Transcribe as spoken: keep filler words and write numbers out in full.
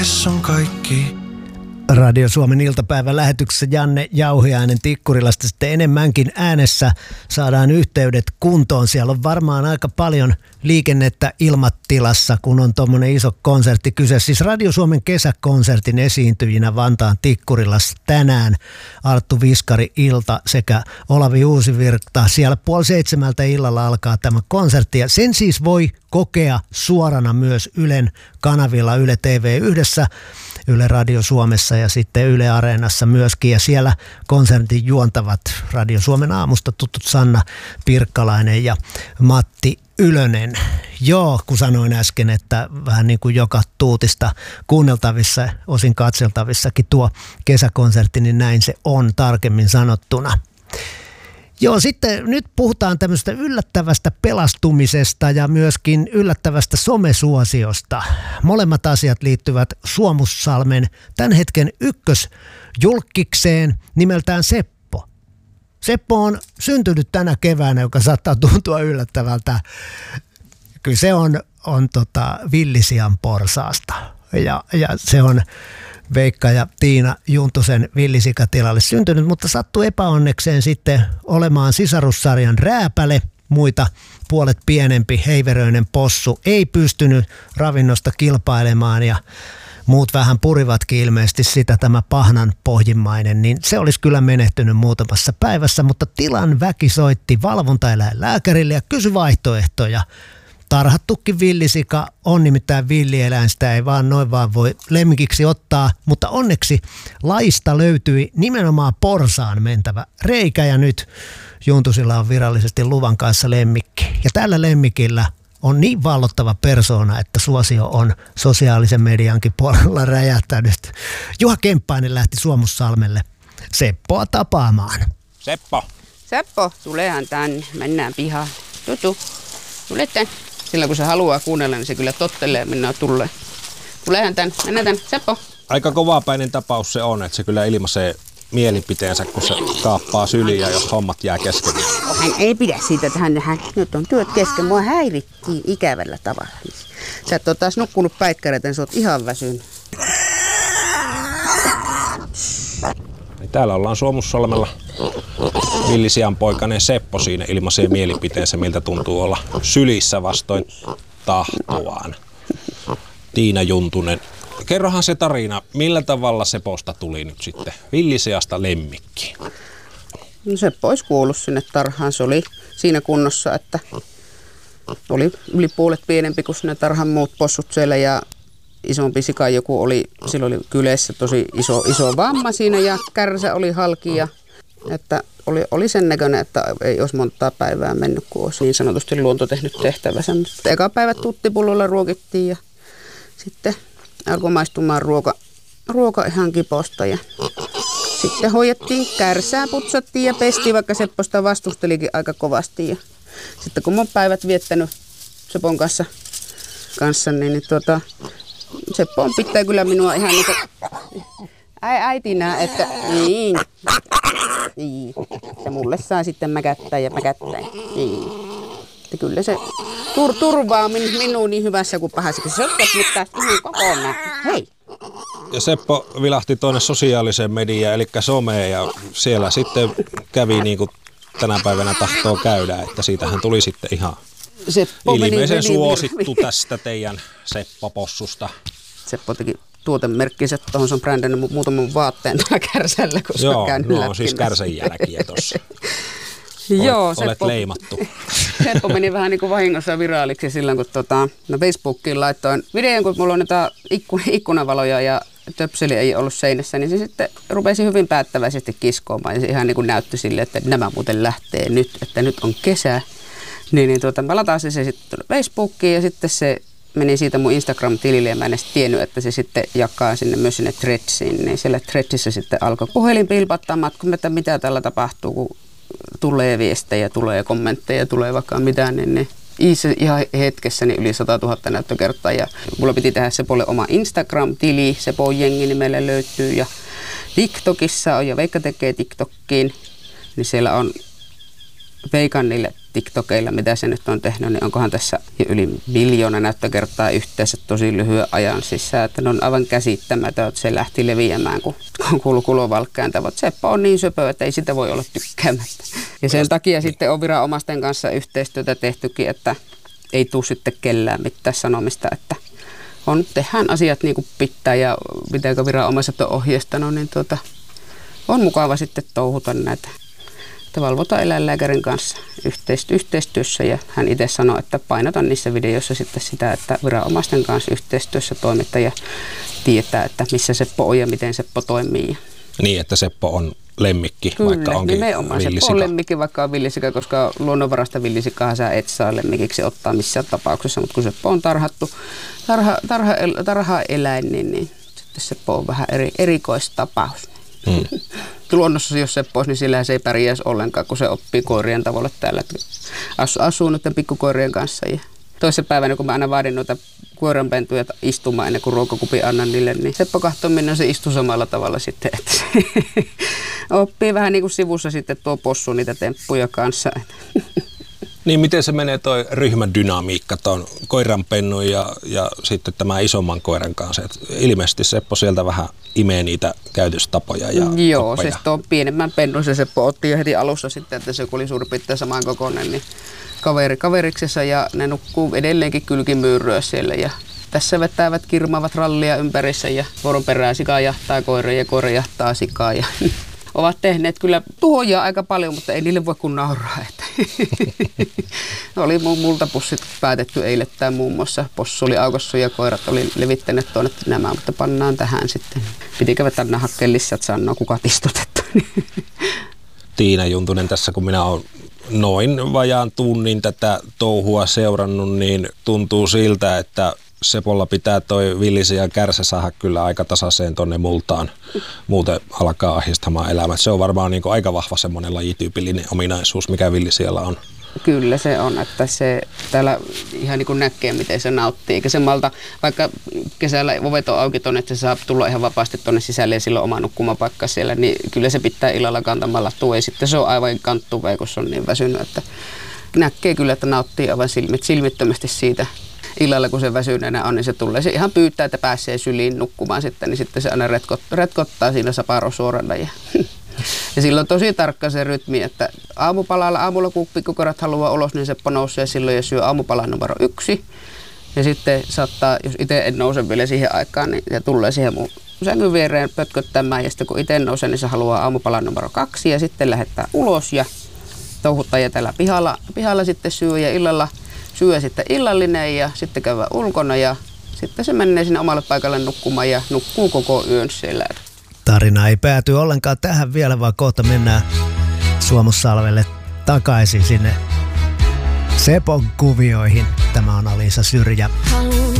on kaikki. Radio Suomen iltapäivän lähetyksessä Janne Jauhiainen Tikkurilasta sitten enemmänkin äänessä. Saadaan yhteydet kuntoon. Siellä on varmaan aika paljon liikennettä ilmatilassa, kun on tuommoinen iso konsertti kyse. Siis Radio Suomen kesäkonsertin esiintyjinä Vantaan Tikkurilassa tänään Arttu Viskari ilta sekä Olavi Uusivirta. Siellä puoli seitsemältä illalla alkaa tämä konsertti ja sen siis voi kokea suorana myös Ylen kanavilla Yle T V yhdessä. Yle Radio Suomessa ja sitten Yle Areenassa myöskin. Ja siellä konsertin juontavat Radio Suomen aamusta tutut Sanna Pirkkalainen ja Matti Ylönen. Joo, kun sanoin äsken, että vähän niin kuin joka tuutista kuunneltavissa, osin katseltavissakin tuo kesäkonsertti, niin näin se on tarkemmin sanottuna. Joo, sitten nyt puhutaan tämmöistä yllättävästä pelastumisesta ja myöskin yllättävästä somesuosiosta. Molemmat asiat liittyvät Suomussalmen tämän hetken ykkösjulkkikseen nimeltään Seppo. Seppo on syntynyt tänä keväänä, joka saattaa tuntua yllättävältä. Kyllä se on, on tota villisian porsaasta ja, ja se on Veikka ja Tiina Juntusen villisikatilalle syntynyt, mutta sattui epäonnekseen sitten olemaan sisarussarjan rääpäle. Muita puolet pienempi heiveröinen possu ei pystynyt ravinnosta kilpailemaan ja muut vähän purivatkin ilmeisesti sitä tämä pahnan pohjimmainen, niin se olisi kyllä menehtynyt muutamassa päivässä, mutta tilan väki soitti valvontaeläinlääkärille ja kysyi vaihtoehtoja. Tarhattukin villisika on nimittäin villieläin, sitä ei vaan noin vaan voi lemmikiksi ottaa, mutta onneksi laista löytyi nimenomaan porsaan mentävä reikä ja nyt Juntusilla on virallisesti luvan kanssa lemmikki. Ja tällä lemmikillä on niin vallottava persoona, että suosio on sosiaalisen mediankin puolella räjähtänyt. Juha Kemppainen lähti Suomussalmelle Seppoa tapaamaan. Seppo. Seppo, tulehan tänne, mennään pihaan. Tutu, tule tänne. Sillä kun se haluaa kuunnella, niin se kyllä tottelee, mennään tulee. Tulehan tän, mennään tän, Seppo. Aika kovapäinen tapaus se on, että se kyllä ilmaisee mielipiteensä, kun se kaappaa syliä, jos hommat jää kesken. Hän ei pidä siitä, että hän, hän nyt on työt kesken. Mua häirittiin ikävällä tavalla. Sä et ole taas nukkunut päikkäreitä, niin sä oot ihan väsynyt. Täällä ollaan Suomussalmella. Villisian poikainen Seppo siinä ilmaisee mielipiteensä, miltä tuntuu olla sylissä vastoin tahtoaan. Tiina Juntunen, kerrohan se tarina, millä tavalla Seposta tuli nyt sitten villisiasta lemmikki? No Seppo olisi kuullut sinne tarhaan. Se oli siinä kunnossa, että oli yli puolet pienempi kuin ne tarhan muut possut siellä ja isompi sika joku oli, sillä oli kyleessä tosi iso, iso vamma siinä ja kärsä oli halki ja että oli, oli sen näköinen, että ei olisi montaa päivää mennyt, kun olisi niin sanotusti luonto tehnyt tehtävänsä. Mutta eka päivä tuttipullolla ruokittiin ja sitten alkoi maistumaan ruoka, ruoka ihan kiposta. Ja sitten hoidettiin kärsää, putsattiin ja pestiin, vaikka Seppo sitä vastustelikin aika kovasti. Ja sitten kun mä oon päivät viettänyt Sepon kanssa, kanssa niin, niin tuota, Seppo on pitää kyllä minua ihan niin kuin äitinä, että niin, niin, että mulle saa sitten mäkättää ja mäkättää. Niin. Että kyllä se tur, turvaa min, minua niin hyvässä kuin pahassa, kun se ottaa nyt taas ihan kokonaan. Hei! Ja Seppo vilahti tuonne sosiaaliseen mediaan, eli someen, ja siellä sitten kävi niin kuin tänä päivänä tahtoo käydä, että siitähän tuli sitten ihan Seppo ilmeisen meni, suosittu meni. Tästä teidän Seppo-possusta. Seppo teki tuotemerkkinsä, tuohon se on brändännyt muutaman vaatteen täällä kärsällä, koska joo, käynyt no, läpi. Siis kärsän jälkiä tuossa. Joo, olet, Seppo, olet leimattu. Seppo meni vähän niin kuin vahingossa viraaliksi silloin, kun tota, no Facebookiin laittoin videon, kun mulla on näitä ikkun, ikkunavaloja ja töpseli ei ollut seinässä, niin se sitten rupesi hyvin päättäväisesti kiskoamaan. Ja se ihan niin kuin näytti sille, että nämä muuten lähtee nyt, että nyt on kesä. Niin, niin tuota, mä latasin se sitten Facebookiin ja sitten se meni siitä mun Instagram-tilille ja mä en edes tiennyt, että se sitten jakaa sinne myös sinne Threadsiin. Niin siellä Threadsissa sitten alkoi puhelin pilpattamaan, että mitä tällä tapahtuu, kun tulee viestejä, tulee kommentteja, tulee vaikka mitään, niin, niin ihan hetkessä niin yli sata tuhatta näyttökertaa. Ja mulla piti tehdä Sepolle oma Instagram-tili, Sepon jengi nimellä löytyy ja TikTokissa on ja Veikka tekee TikTokkiin, niin siellä on Veikan niille TikTokeilla, mitä se nyt on tehnyt, niin onkohan tässä jo yli miljoona näyttökertaa yhteensä tosi lyhyen ajan sisään, että ne on aivan käsittämätön, että se lähti leviämään, kun kuului kulovalkkääntävät. Seppo on niin söpö, että ei sitä voi olla tykkäämättä. Ja sen takia sitten on viranomaisten kanssa yhteistyötä tehtykin, että ei tule sitten kellään mitään sanomista, että on, tehdään asiat niin kuin pitää ja mitenkä viranomaiset on ohjeistanut, niin tuota, on mukava sitten touhuta näitä. Että valvotaan eläinlääkärin kanssa yhteistyössä ja hän itse sanoi, että painotan niissä videoissa sitten sitä, että viranomaisten kanssa yhteistyössä toimittaja tietää, että missä Seppo on ja miten Seppo toimii. Niin, että Seppo on lemmikki, Kyllä, vaikka onkin nimenomaan villisika. Seppo on lemmikki, vaikka on villisika, koska luonnonvarasta villisikahan sä et saa lemmikiksi ottaa missään tapauksessa, mutta kun Seppo on tarhattu, tarha, tarha, tarha eläin, niin, niin sitten Seppo on vähän eri, erikoistapaus. Hmm. Luonnossa, jos se pois, niin sillähän se ei pärjäisi ollenkaan, kun se oppii koirien tavalla täällä. Asuu, asuu noiden pikkukoirien kanssa. Ja toisen päivänä, kun mä aina vaadin noita koiranpentuja istumaan ennen kuin ruokakupin annan niille, niin Seppo kahtoo, minne se istuu samalla tavalla sitten. Että se oppii vähän niin kuin sivussa sitten tuo possu niitä temppuja kanssa. Niin, miten se menee toi ryhmädynamiikka tuon koiranpennun ja, ja sitten tämän isomman koiran kanssa? Et ilmeisesti Seppo sieltä vähän imee niitä käytöstapoja ja Joo, oppeja. Se tuon pienemmän pennun se Seppo otti jo heti alussa sitten, että se oli suurin piirtein saman kokoinen, niin kaveri kaveriksessa ja ne nukkuu edelleenkin kylkimyyrryä siellä ja tässä vetävät kirmaavat rallia ympärissä ja vuoron perään sika jahtaa koira ja koira jahtaa sikaa ja ovat tehneet kyllä tuhoja aika paljon, mutta ei niille voi kun nauraa. Oli multapussit päätetty eilettäin muun muassa. Possu oli aukossa ja koirat oli levittäneet tuonne nämä, mutta pannaan tähän sitten. Pitikö vetää nämä hakkeen lissat sanoa, kuka istutettu. Tiina Juntunen tässä, kun minä olen noin vajaan tunnin tätä touhua seurannut, niin tuntuu siltä, että Sepolla pitää toi villisian kärsä saada kyllä aika tasaiseen tonne multaan. Muuten alkaa ahdistamaan elämät. Se on varmaan niin kuin aika vahva semmoinen lajityypillinen ominaisuus, mikä villisialla on. Kyllä se on, että se täällä ihan niin kuin näkee, miten se nauttii. Eikä se malta, vaikka kesällä ovet on auki tuonne, että se saa tulla ihan vapaasti tuonne sisälle ja silloin oma nukkumapaikka siellä, niin kyllä se pitää illalla kantamalla tuo. Ja sitten se on aivan kanttuvea, kun se on niin väsynyt, että näkee kyllä, että nauttii aivan silmit, silmittömästi siitä. Illalla, kun se väsyneenä on, niin se tulee. Se ihan pyytää, että pääsee syliin nukkumaan sitten, niin sitten se aina retkot, retkottaa siinä saparosuorana. Ja, ja silloin on tosi tarkka se rytmi, että aamupalalla, aamulla kun pikkukorat haluaa ulos, niin Seppo nousee silloin ja syö aamupalan numero yksi. Ja sitten saattaa, jos itse en nouse vielä siihen aikaan, niin se tulee siihen mun sängyn viereen pötköttämään. Ja sitten kun itse nousee, niin se haluaa aamupalan numero kaksi ja sitten lähettää ulos ja touhuttaa ja täällä pihalla, pihalla sitten syö ja illalla syö sitten illallinen ja sitten käydään ulkona ja sitten se menee sinne omalle paikalle nukkumaan ja nukkuu koko yön siellä. Tarina ei pääty ollenkaan tähän vielä, vaan kohta mennään Suomussalvelle takaisin sinne Sepon kuvioihin. Tämä on Alisa Syrjä.